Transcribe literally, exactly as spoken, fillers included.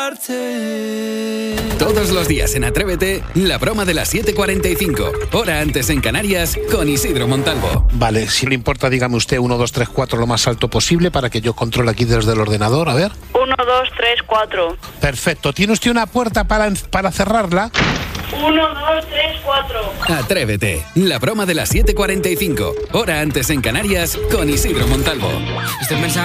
Todos los días en Atrévete, la broma de las siete cuarenta y cinco, hora antes en Canarias, con Isidro Montalvo. Vale, si le importa, dígame usted uno, dos, tres, cuatro lo más alto posible para que yo controle aquí desde el ordenador, a ver. uno, dos, tres, cuatro. Perfecto, ¿tiene usted una puerta para, para cerrarla? uno, dos, tres, cuatro. Atrévete, la broma de las siete cuarenta y cinco, hora antes en Canarias, con Isidro Montalvo. Este mensaje